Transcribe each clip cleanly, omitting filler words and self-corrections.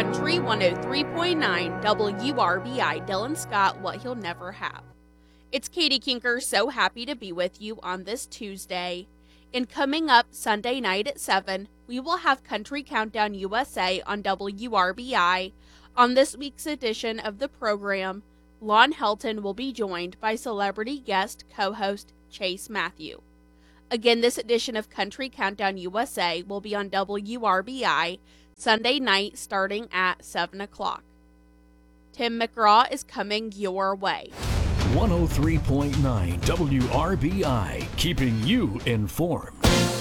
Country 103.9 WRBI, Dylan Scott, what he'll never have. It's Katie Kinker, so happy to be with you on this Tuesday. And coming up Sunday night at 7, we will have Country Countdown USA on WRBI. On this week's edition of the program, Lon Helton will be joined by celebrity guest co-host Chase Matthew. Again, this edition of Country Countdown USA will be on WRBI Sunday night starting at 7 o'clock. Tim McGraw is coming your way. 103.9 WRBI, keeping you informed.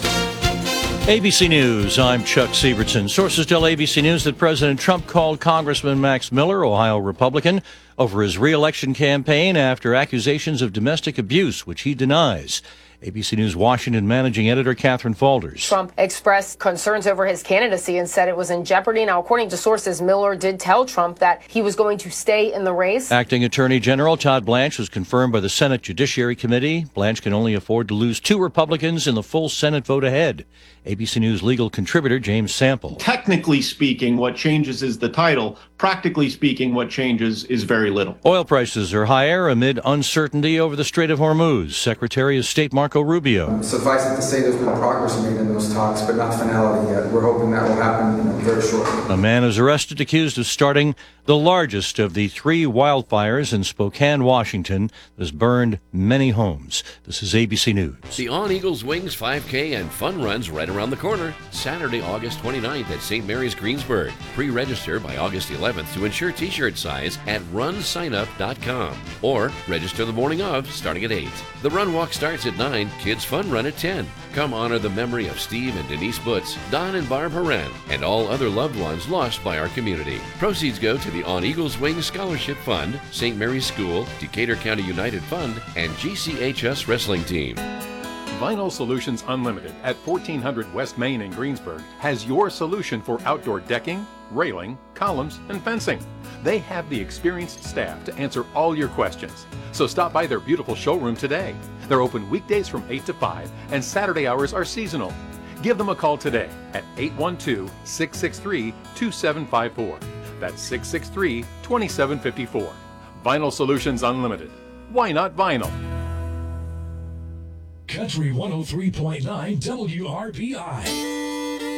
ABC News, I'm Chuck Sievertson. Sources tell ABC News that President Trump called Congressman Max Miller, Ohio Republican, over his re-election campaign after accusations of domestic abuse, which he denies. ABC News Washington managing editor Catherine Falders. Trump expressed concerns over his candidacy and said it was in jeopardy. Now, according to sources, Miller did tell Trump that he was going to stay in the race. Acting Attorney General Todd Blanche was confirmed by the Senate Judiciary Committee. Blanche can only afford to lose 2 Republicans in the full Senate vote ahead. ABC News legal contributor James Sample. Technically speaking, what changes is the title. Practically speaking, what changes is very little. Oil prices are higher amid uncertainty over the Strait of Hormuz. Secretary of State Marco Rubio. Suffice it to say there's been progress made in those talks, but not finality yet. We're hoping that will happen very shortly. A man is arrested accused of starting the largest of the 3 wildfires in Spokane, Washington, that has burned many homes. This is ABC News. The On Eagles Wings 5K and fun runs right around the corner. Saturday, August 29th at St. Mary's Greensburg. Pre-register by August 11th to ensure t-shirt size at runsignup.com or register the morning of starting at 8. The run walk starts at 9, kids fun run at 10. Come honor the memory of Steve and Denise Butz, Don and Barb Horan, and all other loved ones lost by our community. Proceeds go to the On Eagles Wings Scholarship Fund, St. Mary's School, Decatur County United Fund, and GCHS Wrestling Team. Vinyl Solutions Unlimited at 1400 West Main in Greensburg has your solution for outdoor decking, railing, columns, and fencing. They have the experienced staff to answer all your questions. So stop by their beautiful showroom today. They're open weekdays from 8 to 5, and Saturday hours are seasonal. Give them a call today at 812-663-2754. That's 663-2754. Vinyl Solutions Unlimited. Why not vinyl? Country 103.9 WRBI.